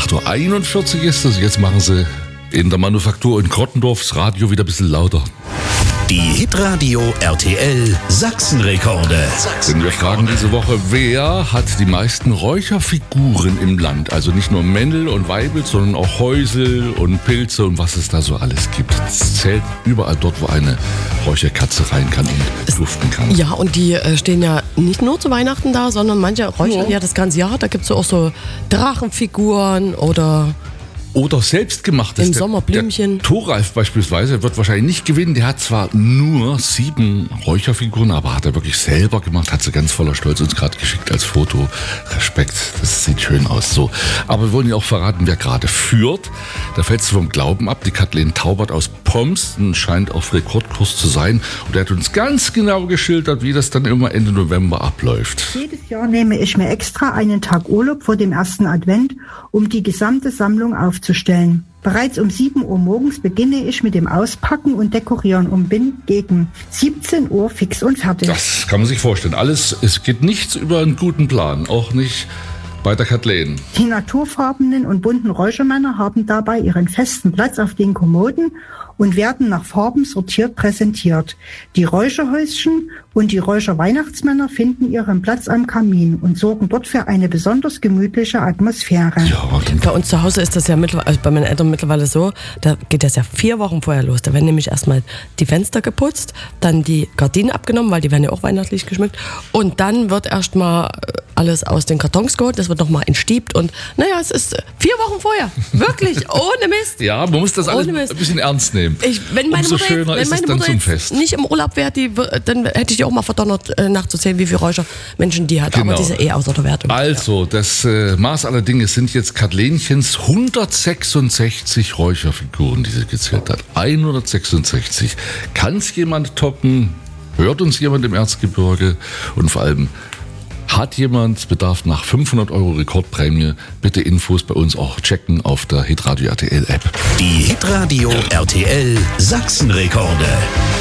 8.41 Uhr ist es. Jetzt machen sie in der Manufaktur in Krottendorf das Radio wieder ein bisschen lauter. Die Hitradio RTL Sachsenrekorde. Denn wir fragen diese Woche, wer hat die meisten Räucherfiguren im Land? Also nicht nur Männel und Weibel, sondern auch Häusel und Pilze und was es da so alles gibt. Es zählt überall dort, wo eine Räucherkatze rein kann und duften kann. Ja, und die stehen ja nicht nur zu Weihnachten da, sondern manche räuchern ja das ganze Jahr. Da gibt es auch so Drachenfiguren oder selbstgemachtes. Im Sommer Blümchen. Der Thoralf beispielsweise wird wahrscheinlich nicht gewinnen. Der hat zwar nur 7 Räucherfiguren, aber hat er wirklich selber gemacht. Hat sie ganz voller Stolz uns gerade geschickt als Foto. Respekt, das sieht schön aus. So. Aber wir wollen ja auch verraten, wer gerade führt. Da fällt es vom Glauben ab. Die Kathleen Taubert aus Pomsten scheint auf Rekordkurs zu sein. Und er hat uns ganz genau geschildert, wie das dann immer Ende November abläuft. Jedes Jahr nehme ich mir extra einen Tag Urlaub vor dem ersten Advent, um die gesamte Sammlung aufzustellen. Bereits um 7 Uhr morgens beginne ich mit dem Auspacken und Dekorieren und bin gegen 17 Uhr fix und fertig. Das kann man sich vorstellen. Es geht nichts über einen guten Plan, auch nicht bei der Kathleen. Die naturfarbenen und bunten Räuchermänner haben dabei ihren festen Platz auf den Kommoden und werden nach Farben sortiert präsentiert. Die Räucherhäuschen und die Räucherweihnachtsmänner finden ihren Platz am Kamin und sorgen dort für eine besonders gemütliche Atmosphäre. Ja, bei uns zu Hause ist das ja mittlerweile, also bei meinen Eltern mittlerweile so, da geht das ja 4 Wochen vorher los. Da werden nämlich erstmal die Fenster geputzt, dann die Gardinen abgenommen, weil die werden ja auch weihnachtlich geschmückt. Und dann wird erstmal alles aus den Kartons geholt, das wird nochmal entstiebt und naja, es ist 4 Wochen vorher. Wirklich, ohne Mist. Ja, man muss das alles ein bisschen ernst nehmen. Wenn meine Umso schöner ist es dann zum Fest. Nicht im Urlaub wäre, dann hätte ich die auch mal verdonnert, nachzuzählen, wie viele Räuchermenschen die hat. Genau. Aber die ist außer der Wertung. Also, das Maß aller Dinge sind jetzt Kathleenchens 166 Räucherfiguren, die sie gezählt hat. 166. Kann es jemand toppen? Hört uns jemand im Erzgebirge? Und vor allem, hat jemand Bedarf nach 500 € Rekordprämie? Bitte Infos bei uns auch checken auf der Hitradio RTL App. Die Hitradio RTL Sachsenrekorde.